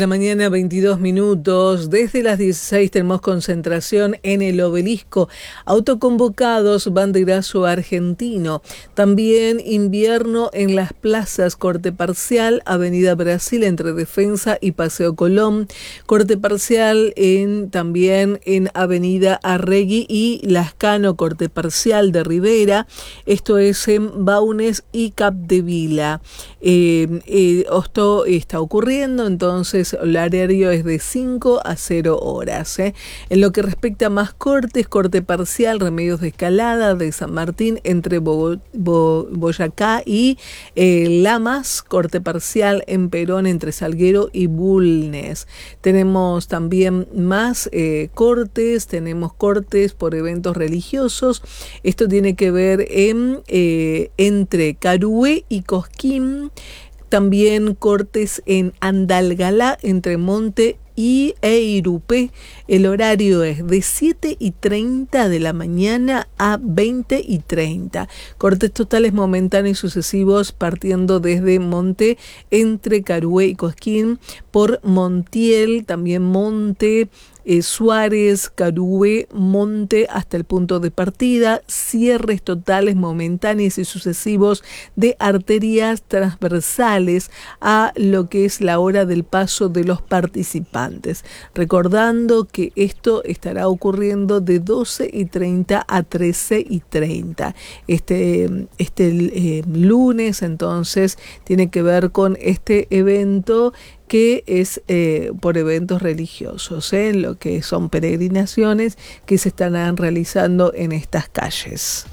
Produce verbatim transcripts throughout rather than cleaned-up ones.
La mañana, veintidós minutos. Desde las dieciséis tenemos concentración en el Obelisco. Autoconvocados, banderazo argentino. También invierno en las plazas, corte parcial, Avenida Brasil entre Defensa y Paseo Colón. Corte parcial en también en Avenida Arregui y Lascano, corte parcial de Rivera. Esto es en Baunes y Capdevila. Eh, eh, esto está ocurriendo, entonces el horario es de cinco a cero horas. ¿eh? En lo que respecta a más cortes, corte parcial, Remedios de Escalada de San Martín entre Bo, Bo, Boyacá y eh, Lamas, corte parcial en Perón entre Salguero y Bulnes. Tenemos también más eh, cortes, tenemos cortes por eventos religiosos. Esto tiene que ver en, eh, entre Carué y Cosquín. También cortes en Andalgalá, entre Monte y Eirupé. El horario es de siete y treinta de la mañana a veinte y treinta. Cortes totales momentáneos y sucesivos partiendo desde Monte, entre Carué y Cosquín, por Montiel, también Monte, eh, Suárez, Carué, Monte hasta el punto de partida. Cierres totales momentáneos y sucesivos de arterias transversales a lo que es la hora del paso de los participantes. Recordando que esto estará ocurriendo de doce y treinta a trece y treinta. Este, este eh, lunes, entonces, tiene que ver con este evento que es eh, por eventos religiosos, ¿eh? Lo que son peregrinaciones que se estarán realizando en estas calles.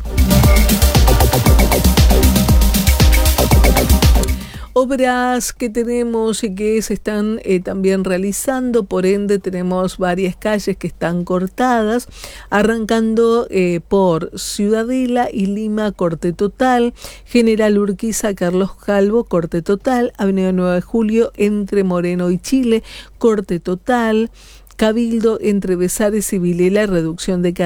Obras que tenemos y que se están eh, también realizando, por ende tenemos varias calles que están cortadas, arrancando eh, por Ciudadela y Lima, corte total, General Urquiza, Carlos Calvo, corte total, Avenida nueve de Julio entre Moreno y Chile, corte total, Cabildo entre Besares y Vilela, reducción de